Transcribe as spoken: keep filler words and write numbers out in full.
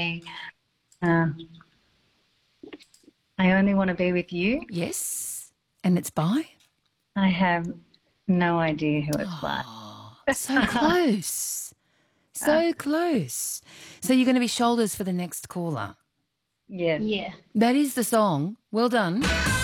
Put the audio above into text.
me. Uh, I only want to be with you. Yes. And it's by? I have no idea who it's by. Oh, so close. So close. So you're going to be shoulders for the next caller. Yes. Yeah. That is the song. Well done.